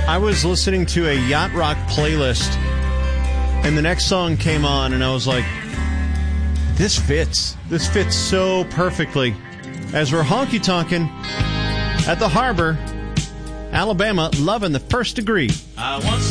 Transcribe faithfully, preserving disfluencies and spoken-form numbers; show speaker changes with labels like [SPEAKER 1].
[SPEAKER 1] I was listening to a yacht rock playlist, and the next song came on, and I was like, this fits. This fits so perfectly. As we're honky-tonkin' at the harbor, Alabama, loving the first degree.
[SPEAKER 2] I once